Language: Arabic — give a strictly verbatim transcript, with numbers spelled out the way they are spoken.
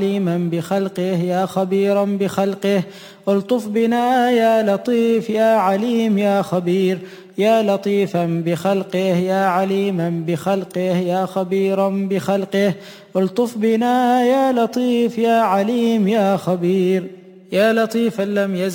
عليما بخلقه يا خبيرا بخلقه. الطف بنا يا لطيف يا عليم يا خبير، يا لطيفا بخلقه يا عليما بخلقه يا خبيرا بخلقه. الطف بنا يا لطيف يا عليم يا خبير، يا لطيفا لم يزل